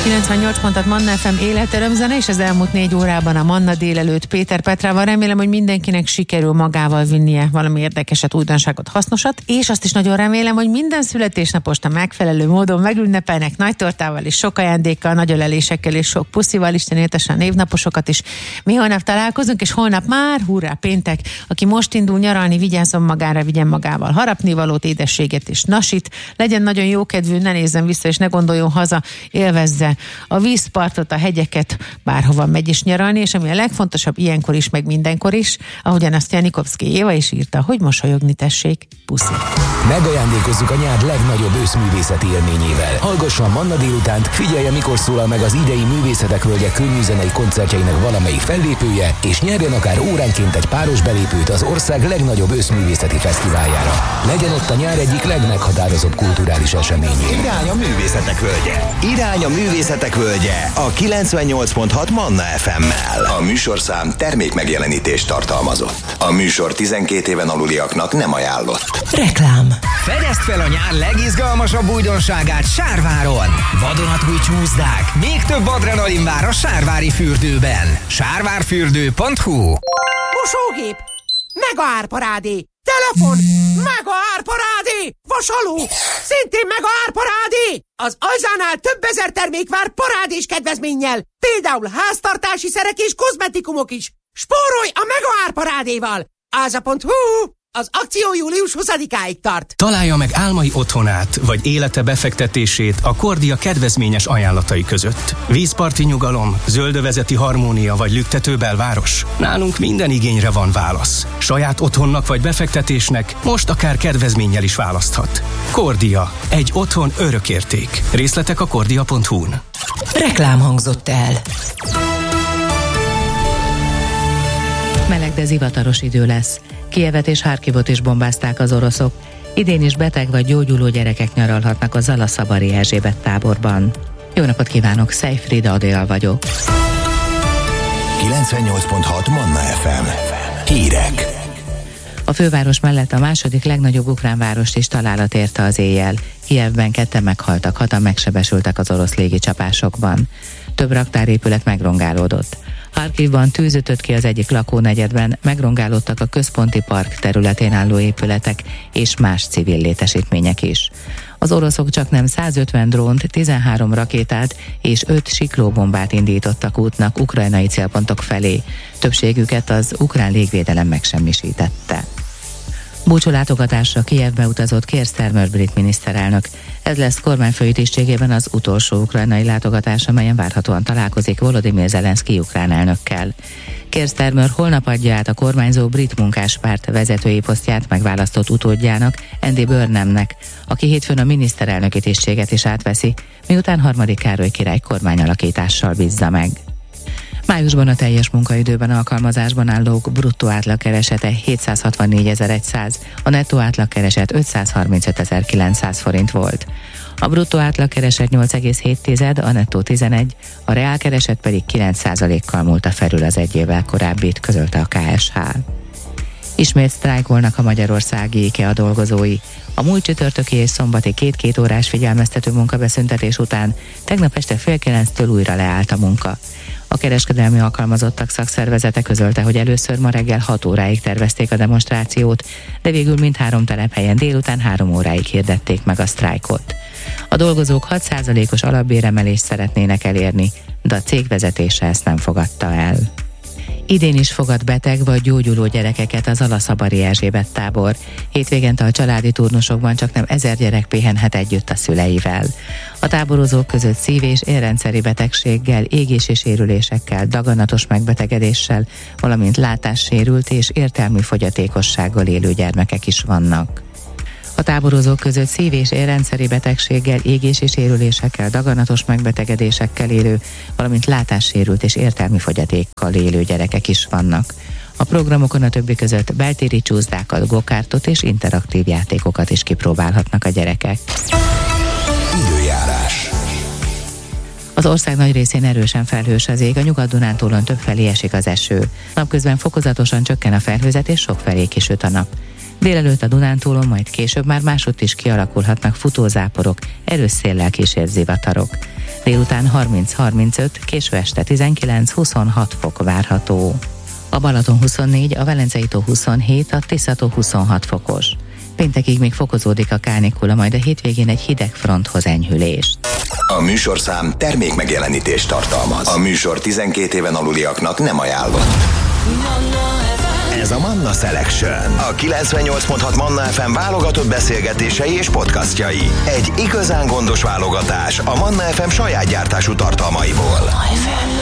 98 pontot Manna FM életörömzene, és az elmúlt 4 órában a Manna délelőtt Péter Petrával. Remélem, hogy mindenkinek sikerül magával vinnie valami érdekeset, újdonságot, hasznosat, és azt is nagyon remélem, hogy minden születésnapost a megfelelő módon megünnepelnek nagy tortával és sok ajándékkal, nagy ölelésekkel és sok puszival. Isten éltesse a névnaposokat is. Mi holnap találkozunk, és holnap már, hurrá, péntek. Aki most indul nyaralni, vigyázzon magára, vigyen magával harapnivalót, édességet és nasit. Legyen nagyon jókedvű, ne nézzen vissza és ne gondoljon haza, élvezze a vízpartot, a hegyeket, bárhova megy is nyaralni, és ami a legfontosabb ilyenkor is, meg mindenkor is, ahogyan azt Janikovszky Éva is írta, hogy mosolyogni tessék, puszi. Megajándékozzuk a nyár legnagyobb őszművészeti élményével. Hallgassa a Manna délutánt, figyelje, mikor szólal meg az idei Művészetek Völgye könnyűzenei koncertjeinek valamelyik fellépője, és nyerjen akár óránként egy páros belépőt az ország legnagyobb őszművészeti fesztiváljára. Legyen ott a nyár egyik legmeghatározóbb kulturális eseményén. Irány a Művészetek Völgye. Irány a Művészetek Völgye a 98.6 Manna FM-mel. A műsorszám termékmegjelenítést tartalmazott. A műsor 12 éven aluliaknak nem ajánlott. Reklám. Fedezd fel a nyár legizgalmasabb újdonságát Sárváron. Vadonatúj csúszdák, még több adrenalin vár a Sárvári fürdőben. Sárvárfürdő.hu. Mosógép, mega árparádé. Telefon, mega árparádé. Vasaló, szintén mega árparádé. Az Ajzánál több ezer termék vár parádés kedvezménnyel. Például háztartási szerek és kozmetikumok is. Spórolj a mega árparádéval. Áza.hu. Az akció július 20-áig tart. Találja meg álmai otthonát, vagy élete befektetését a Kordia kedvezményes ajánlatai között. Vízparti nyugalom, zöldövezeti harmónia vagy lüktető belváros? Nálunk minden igényre van válasz. Saját otthonnak vagy befektetésnek most akár kedvezménnyel is választhat. Kordia. Egy otthon örökérték. Részletek a kordia.hu-n. Reklám hangzott el. Meleg, de zivataros idő lesz. Kijevet és Harkivot is bombázták az oroszok. Idén is beteg vagy gyógyuló gyerekek nyaralhatnak a Zalaszabari Erzsébet táborban. Jó napot kívánok, Szejfrida Adél vagyok. 98.6 Manna FM. Hírek. A főváros mellett a második legnagyobb ukrán várost is találat érte az éjjel. Kijevben 2 meghaltak, 6-an megsebesültek az orosz légicsapásokban. Több raktárépület megrongálódott. Harkivban tűz ütött ki az egyik lakónegyedben, megrongálódtak a központi park területén álló épületek és más civil létesítmények is. Az oroszok csaknem 150 drónt, 13 rakétát és 5 siklóbombát indítottak útnak ukrajnai célpontok felé. Többségüket az ukrán légvédelem megsemmisítette. Búcsúlátogatásra Kijevbe utazott Keir Starmer brit miniszterelnök. Ez lesz kormányfői tisztségében az utolsó ukrajnai látogatás, amelyen várhatóan találkozik Volodymyr Zelenszky ukrán elnökkel. Keir Starmer holnap adja át a kormányzó brit munkáspárt vezetői posztját megválasztott utódjának, Andy Burnhamnek, aki hétfőn a miniszterelnöki tisztséget is átveszi, miután Harmadik Károly király kormányalakítással bízza meg. Májusban a teljes munkaidőben alkalmazásban állók bruttó átlagkeresete 764.100, a nettó átlagkereset 535.900 forint volt. A bruttó átlagkereset 8,7, a nettó 11, a reálkereset pedig 9%-kal múlta felül az egy évvel korábbit, közölte a KSH. Ismét sztrájkolnak a magyarországi IKEA dolgozói. A múlt csütörtöki és szombati 2 órás figyelmeztető munkabeszüntetés után tegnap este 8:30 újra leállt a munka. A kereskedelmi alkalmazottak szakszervezete közölte, hogy először ma reggel 6 óráig tervezték a demonstrációt, de végül mindhárom telephelyen délután 3 óráig hirdették meg a sztrájkot. A dolgozók 6%-os alapbéremelést szeretnének elérni, de a cég vezetése ezt nem fogadta el. Idén is fogad beteg vagy gyógyuló gyerekeket az Zalaszabari Erzsébet tábor. Hétvégente a családi turnusokban csaknem 1000 gyerek pihenhet együtt a szüleivel. A táborozók között szív- és érrendszeri betegséggel, égési sérülésekkel, daganatos megbetegedéssel, valamint látássérült és értelmi fogyatékossággal élő gyermekek is vannak. A táborozók között szív- és érrendszeri betegséggel, égési sérülésekkel, daganatos megbetegedésekkel élő, valamint látássérült és értelmi fogyatékkal élő gyerekek is vannak. A programokon a többi között beltéri csúszdákat, gokártot és interaktív játékokat is kipróbálhatnak a gyerekek. Időjárás. Az ország nagy részén erősen felhős az ég, a Nyugat-Dunántúlon többfelé esik az eső. Napközben fokozatosan csökken a felhőzet és sokfelé kisüt a nap. Délelőtt a Dunántúlon, majd később már másutt is kialakulhatnak futózáporok, erős széllel kísért zivatarok. Délután 30-35, késő este 19-26 fok várható. A Balaton 24, a Velencei-tó 27, a Tisza-tó 26 fokos. Péntekig még fokozódik a kánikula, majd a hétvégén egy hideg fronthoz enyhülést. A műsorszám termék megjelenítést tartalmaz. A műsor 12 éven aluliaknak nem ajánlott. Ez a Manna Selection. A 98.6 Manna FM válogatott beszélgetései és podcastjai. Egy igazán gondos válogatás a Manna FM saját gyártású tartalmaiból.